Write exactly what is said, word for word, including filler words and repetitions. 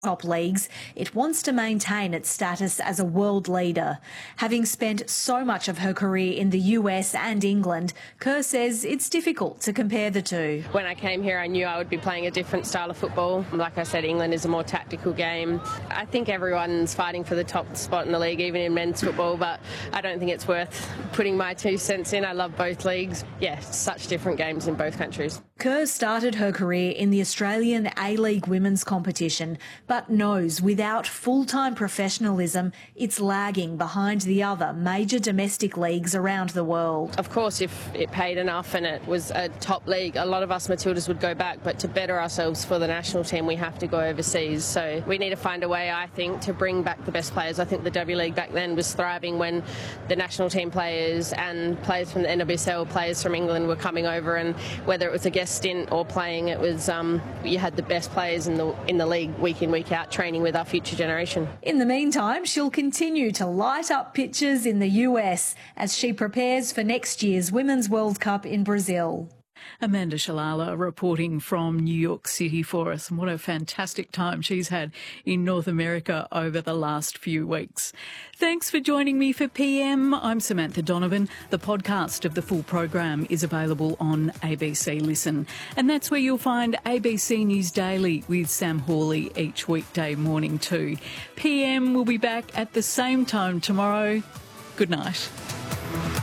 top leagues, it wants to maintain its status as a world leader. Having spent so much of her career in the U S and England, Kerr says it's difficult to compare the two. When I came here, I knew I would be playing a different style of football. Like I said, England is a more tactical game. I think everyone's fighting for the top spot in the league, even in men's football, but I don't think it's worth putting my two cents in. I love both leagues. Yeah, such different games in both countries. Kerr started her career in the Australian A-League women's competition, but knows without full-time professionalism, it's lagging behind the other major domestic leagues around the world. Of course, if it paid enough and it was a top league, a lot of us Matildas would go back, but to better ourselves for the national team, we have to go overseas. So we need to find a way, I think, to bring back the best players. I think the W League back then was thriving when the national team players and players from the N W S L, players from England were coming over, and whether it was a guest stint or playing, it was um, you had the best players in the in the league week in, week out, training with our future generation. In the meantime, she'll continue to light up pitches in the U S as she prepares for next year's Women's World Cup in Brazil. Amanda Shalala reporting from New York City for us. And what a fantastic time she's had in North America over the last few weeks. Thanks for joining me for P M. I'm Samantha Donovan. The podcast of the full program is available on A B C Listen. And that's where you'll find A B C News Daily with Sam Hawley each weekday morning too. P M will be back at the same time tomorrow. Good night.